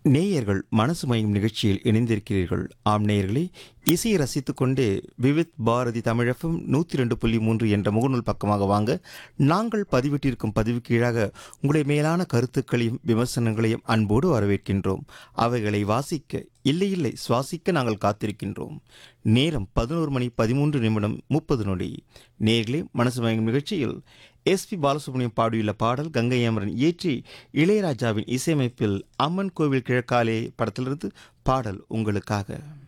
நேயர்கள் மனசு மயம் நிகழ்ச்சியில் இணைந்திருக்கிறீர்கள். ஆம் நேயர்களே, இசையை ரசித்துக்கொண்டே விவித் பாரதி தமிழகம் 102.3 என்ற முகநூல் பக்கமாக வாங்க. நாங்கள் பதிவிட்டிருக்கும் பதிவு கீழாக உங்களுடைய மேலான கருத்துக்களையும் விமர்சனங்களையும் அன்போடு வரவேற்கின்றோம். அவைகளை வாசிக்க இல்லை சுவாசிக்க நாங்கள் காத்திருக்கின்றோம். நேரம் 11 மணி 13 நிமிடம் 30 நொடி. நேயர்களே, மனசு மயம் நிகழ்ச்சியில் எஸ்பி பாலசுப்ரமணியம் பாடியுள்ள பாடல் கங்கை அமரன் இயற்றி இளையராஜாவின் இசையமைப்பில் அம்மன் கோவில் கிழக்காலே படத்திலிருந்து பாடல் உங்களுக்காக.